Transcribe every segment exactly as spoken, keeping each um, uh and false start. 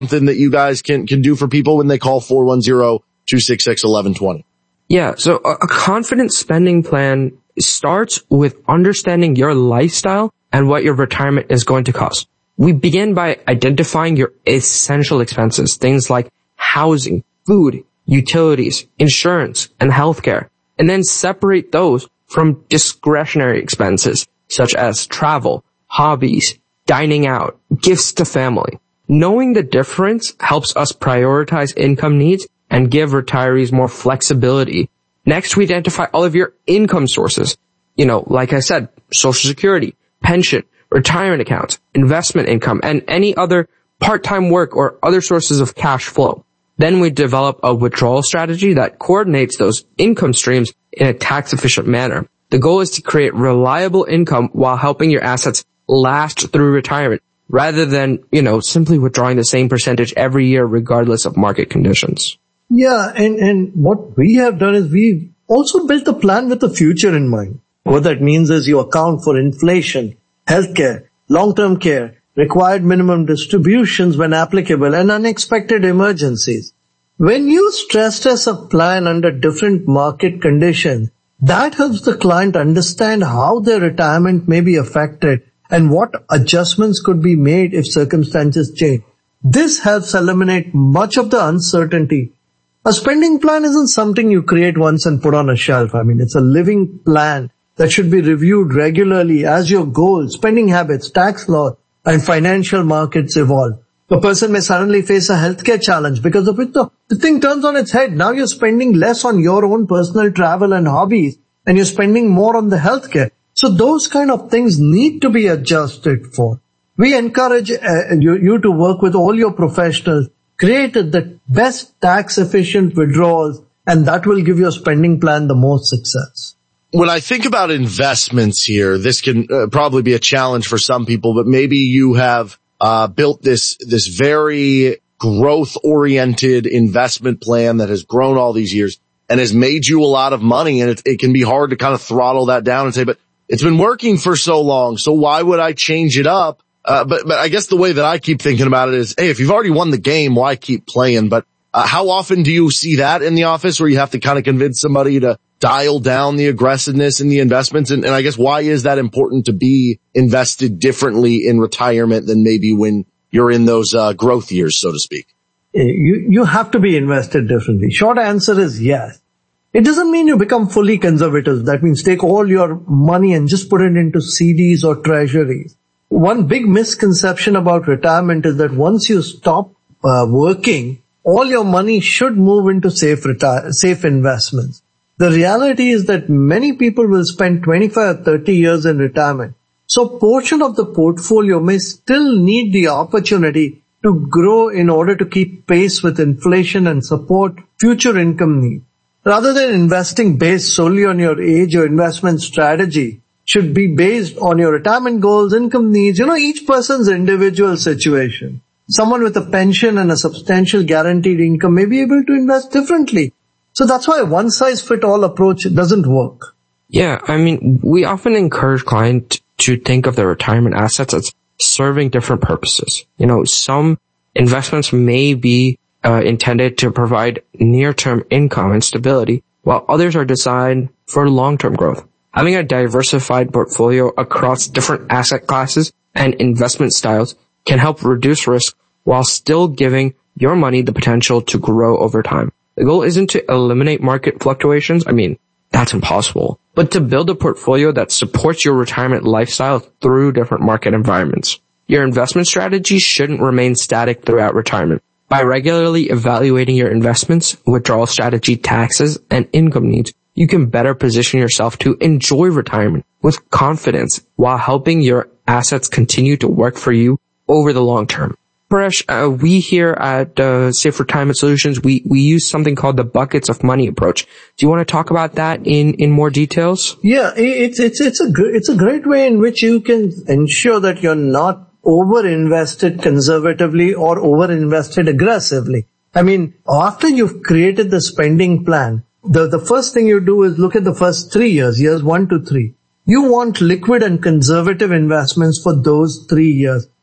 something that you guys can, can do for people when they call four one zero, two six six, one one two zero? Yeah, so a, a confident spending plan starts with understanding your lifestyle and what your retirement is going to cost. We begin by identifying your essential expenses, things like housing, food, utilities, insurance, and healthcare, and then separate those from discretionary expenses such as travel, hobbies, dining out, gifts to family. Knowing the difference helps us prioritize income needs and give retirees more flexibility. Next, we identify all of your income sources. You know, like I said, Social Security, pension, retirement accounts, investment income, and any other part-time work or other sources of cash flow. Then we develop a withdrawal strategy that coordinates those income streams in a tax-efficient manner. The goal is to create reliable income while helping your assets last through retirement, rather than, you know, simply withdrawing the same percentage every year regardless of market conditions. Yeah, and, and what we have done is we've also built a plan with the future in mind. What that means is you account for inflation, healthcare, long-term care, required minimum distributions when applicable, and unexpected emergencies. When you stress test a plan under different market conditions, that helps the client understand how their retirement may be affected and what adjustments could be made if circumstances change. This helps eliminate much of the uncertainty. A spending plan isn't something you create once and put on a shelf. I mean, it's a living plan that should be reviewed regularly as your goals, spending habits, tax law, and financial markets evolve. A person may suddenly face a healthcare challenge because of it. The, the thing turns on its head. Now you're spending less on your own personal travel and hobbies, and you're spending more on the healthcare. So those kind of things need to be adjusted for. We encourage uh, you, you to work with all your professionals, create the best tax-efficient withdrawals, and that will give your spending plan the most success. When I think about investments here, this can uh, probably be a challenge for some people, but maybe you have uh built this this very growth-oriented investment plan that has grown all these years and has made you a lot of money, and it, it can be hard to kind of throttle that down and say, but it's been working for so long, so why would I change it up? Uh, but, but I guess the way that I keep thinking about it is, hey, if you've already won the game, why keep playing? But uh, how often do you see that in the office where you have to kind of convince somebody to dial down the aggressiveness in the investments? And, and I guess why is that important to be invested differently in retirement than maybe when you're in those uh, growth years, so to speak? You, you have to be invested differently. Short answer is yes. It doesn't mean you become fully conservative. That means take all your money and just put it into C Ds or treasuries. One big misconception about retirement is that once you stop uh, working, all your money should move into safe retire, safe investments. The reality is that many people will spend twenty-five or thirty years in retirement. So a portion of the portfolio may still need the opportunity to grow in order to keep pace with inflation and support future income needs. Rather than investing based solely on your age or investment strategy, should be based on your retirement goals, income needs, you know, each person's individual situation. Someone with a pension and a substantial guaranteed income may be able to invest differently. So that's why a one-size-fit-all approach doesn't work. Yeah, I mean, we often encourage clients to think of their retirement assets as serving different purposes. You know, some investments may be uh, intended to provide near-term income and stability, while others are designed for long-term growth. Having a diversified portfolio across different asset classes and investment styles can help reduce risk while still giving your money the potential to grow over time. The goal isn't to eliminate market fluctuations. I mean, that's impossible. But to build a portfolio that supports your retirement lifestyle through different market environments. Your investment strategy shouldn't remain static throughout retirement. By regularly evaluating your investments, withdrawal strategy, taxes, and income needs, you can better position yourself to enjoy retirement with confidence while helping your assets continue to work for you over the long term. Paresh, uh, we here at uh, Safe Retirement Solutions, we, we use something called the buckets of money approach. Do you want to talk about that in, in more details? Yeah, it's, it's, it's a, it's a great way in which you can ensure that you're not over-invested conservatively or over-invested aggressively. I mean, after you've created the spending plan, the, the first thing you do is look at the first three years, years one to three. You want liquid and conservative investments for those three years.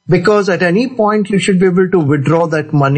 because at any point you should be able to withdraw that money